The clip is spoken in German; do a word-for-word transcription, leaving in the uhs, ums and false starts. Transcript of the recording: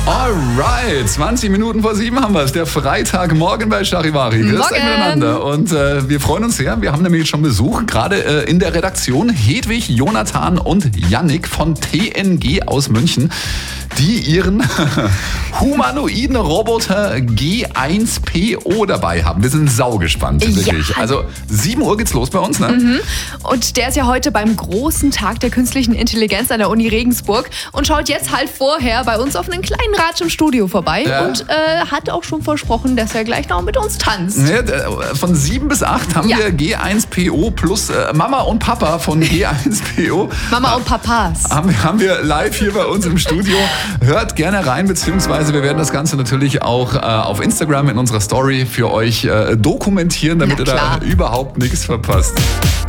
Alright, zwanzig Minuten vor sieben haben wir es. Der Freitagmorgen bei Charivari. Grüß euch miteinander. Und äh, wir freuen uns sehr. Wir haben nämlich schon Besuch, gerade äh, in der Redaktion. Hedwig, Jonathan und Yannick von T N G aus München, die ihren humanoiden Roboter G eins P O dabei haben. Wir sind saugespannt, wirklich. Ja. Also sieben Uhr geht's los bei uns, ne? Mhm. Und der ist ja heute beim großen Tag der künstlichen Intelligenz an der Uni Regensburg und schaut jetzt halt vorher bei uns auf einen kleinen Ratsch im Studio vorbei Ja. und äh, hat auch schon versprochen, dass er gleich noch mit uns tanzt. Ja, von sieben bis acht haben Ja. wir G eins P O plus äh, Mama und Papa von G eins P O. Mama und Papas. Haben, haben wir live hier bei uns im Studio. Hört gerne rein, beziehungsweise wir werden das Ganze natürlich auch äh, auf Instagram in unserer Story für euch äh, dokumentieren, damit Na ihr da klar. überhaupt nichts verpasst.